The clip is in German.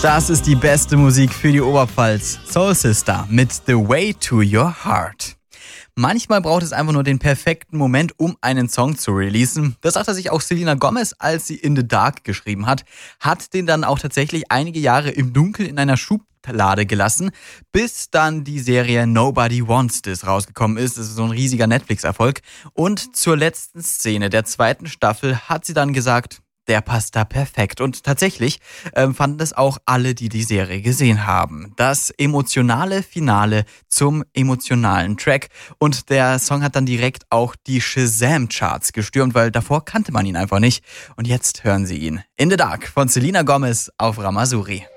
Das ist die beste Musik für die Oberpfalz. Soul Sister mit The Way to Your Heart. Manchmal braucht es einfach nur den perfekten Moment, um einen Song zu releasen. Das sagte sich auch Selena Gomez, als sie In the Dark geschrieben hat. Hat den dann auch tatsächlich einige Jahre im Dunkeln in einer Schublade gelassen, bis dann die Serie Nobody Wants This rausgekommen ist. Das ist so ein riesiger Netflix-Erfolg. Und zur letzten Szene der zweiten Staffel hat sie dann gesagt, der passt da perfekt. Und tatsächlich fanden es auch alle, die die Serie gesehen haben. Das emotionale Finale zum emotionalen Track. Und der Song hat dann direkt auch die Shazam-Charts gestürmt, weil davor kannte man ihn einfach nicht. Und jetzt hören Sie ihn. In the Dark von Selena Gomez auf Ramazuri.